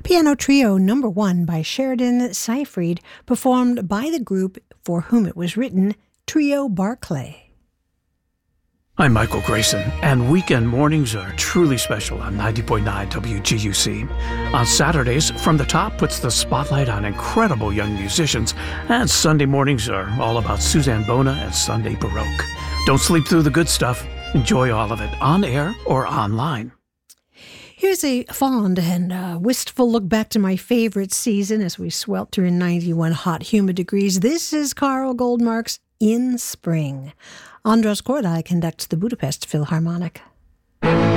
Piano Trio Number 1 by Sheridan Seyfried, performed by the group for whom it was written, Trio Barclay. I'm Michael Grayson, and weekend mornings are truly special on 90.9 WGUC. On Saturdays, From the Top puts the spotlight on incredible young musicians, and Sunday mornings are all about Suzanne Bona and Sunday Baroque. Don't sleep through the good stuff. Enjoy all of it, on air or online. Here's a fond and wistful look back to my favorite season as we swelter in 91 hot, humid degrees. This is Carl Goldmark's In Spring. Andras Kordai conducts the Budapest Philharmonic.